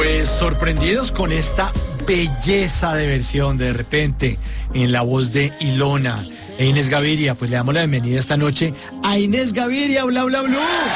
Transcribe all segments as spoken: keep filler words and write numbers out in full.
Pues sorprendidos con esta belleza de versión de repente en la voz de Ilona e Inés Gaviria. Pues le damos la bienvenida esta noche a Inés Gaviria, bla bla bla.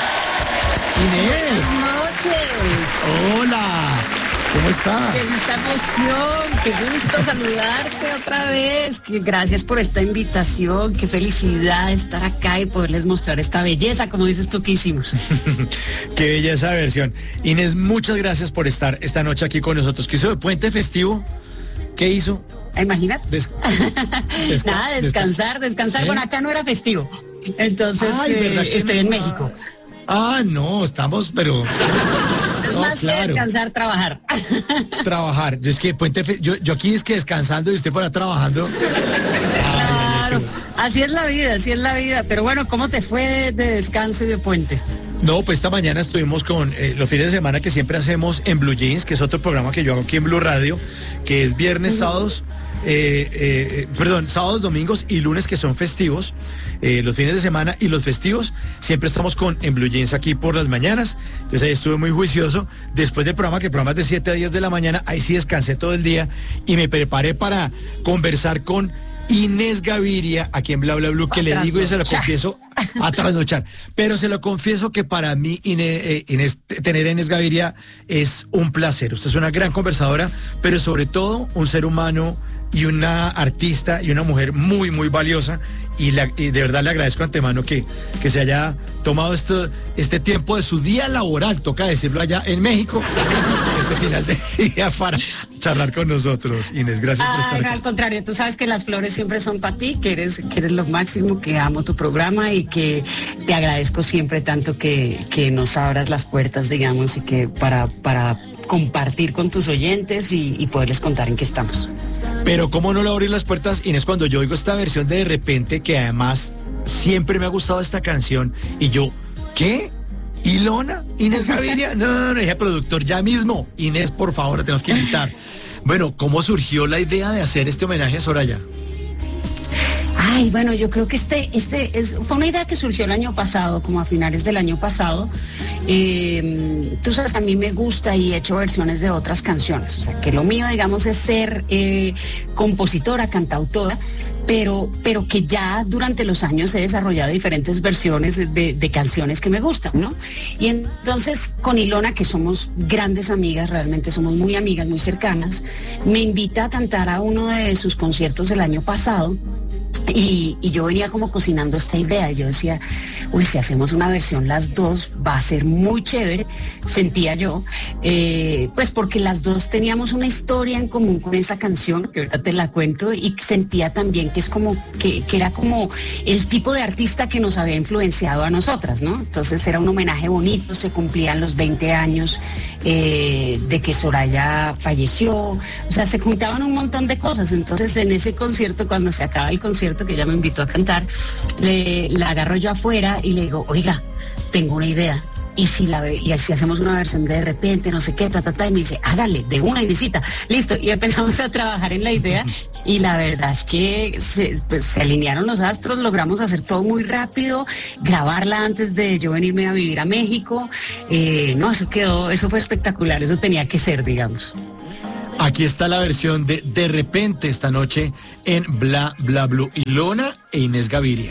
Inés. Buenas noches. Hola. ¿Cómo está? Qué emoción, qué gusto saludarte otra vez. Que gracias por esta invitación, qué felicidad estar acá y poderles mostrar esta belleza, como dices tú que hicimos. Qué belleza de versión. Inés, muchas gracias por estar esta noche aquí con nosotros. ¿Qué hizo de puente festivo? ¿Qué hizo? Imagínate. Des desca Nada, descansar, descansar. ¿Eh? Bueno, acá no era festivo. Entonces, Ay, eh, estoy no? en México. Ah, no, estamos, pero... No, más claro. que descansar, trabajar. Trabajar. Yo es que puente, yo, yo aquí es que descansando y usted por ahí trabajando. Claro, Ay, así es la vida, así es la vida. Pero bueno, ¿cómo te fue de descanso y de puente? No, pues esta mañana estuvimos con eh, los fines de semana que siempre hacemos en Blue Jeans, que es otro programa que yo hago aquí en Blue Radio, que es viernes, uh-huh. sábados, eh, eh, perdón, sábados, domingos y lunes que son festivos, eh, los fines de semana y los festivos, siempre estamos con en Blue Jeans aquí por las mañanas. Entonces ahí estuve muy juicioso, después del programa, que el programa es de siete a diez de la mañana, ahí sí descansé todo el día y me preparé para conversar con Inés Gaviria, aquí en Bla Bla Blue, que le digo y se lo confieso, a trasnochar. Pero se lo confieso que para mí, Inés, eh, Inés, tener a Inés Gaviria es un placer. Usted es una gran conversadora, pero sobre todo un ser humano y una artista y una mujer muy, muy valiosa. Y, la, y de verdad le agradezco antemano que, que se haya tomado esto, este tiempo de su día laboral, toca decirlo allá en México, este final de día para charlar con nosotros. Inés, gracias Ay, por estar no, aquí. Al contrario, tú sabes que las flores siempre son para ti, que eres, que eres lo máximo, que amo tu programa y que te agradezco siempre tanto que, que nos abras las puertas, digamos, y que para, para compartir con tus oyentes y, y poderles contar en qué estamos. Pero cómo no le abrir las puertas, Inés, cuando yo oigo esta versión de De Repente, que además siempre me ha gustado esta canción, y yo, ¿qué? ¿Ilona? ¿Inés Gaviria? No, no, no, dije, productor, ya mismo. Inés, por favor, tenemos que invitar. Bueno, ¿cómo surgió la idea de hacer este homenaje a Soraya? Ay, bueno, yo creo que este, este es, fue una idea que surgió el año pasado, como a finales del año pasado. Eh, tú sabes, a mí me gusta y he hecho versiones de otras canciones, o sea, que lo mío, digamos, es ser eh, compositora, cantautora, pero, pero que ya durante los años he desarrollado diferentes versiones de, de, de canciones que me gustan, ¿no? Y entonces con Ilona, que somos grandes amigas, realmente somos muy amigas, muy cercanas, me invita a cantar a uno de sus conciertos del año pasado. Y, y yo venía como cocinando esta idea, y yo decía, uy, si hacemos una versión las dos, va a ser muy chévere, sentía yo, eh, pues porque las dos teníamos una historia en común con esa canción, que ahorita te la cuento, y sentía también que es como, que, que era como el tipo de artista que nos había influenciado a nosotras, ¿no? Entonces era un homenaje bonito, se cumplían los veinte años eh, de que Soraya falleció, o sea, se juntaban un montón de cosas. Entonces en ese concierto, cuando se acaba el concierto, que ella me invitó a cantar, le, la agarro yo afuera y le digo, oiga, tengo una idea, y si la y así hacemos una versión de De Repente, no sé qué, ta, ta, ta, y me dice, hágale, de una visita, listo, y empezamos a trabajar en la idea, y la verdad es que se, pues, se alinearon los astros, logramos hacer todo muy rápido, grabarla antes de yo venirme a vivir a México, eh, no, eso quedó, eso fue espectacular, eso tenía que ser, digamos. Aquí está la versión de De Repente esta noche en Bla Bla Blue. Ilona e Inés Gaviria.